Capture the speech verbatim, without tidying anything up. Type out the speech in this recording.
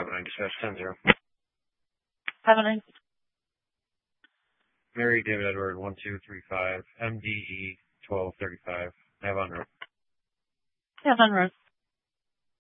five nine dispatch ten zero. Have a nice. Mary David Edward one two three five M D E twelve thirty five. Have on road. Have on road.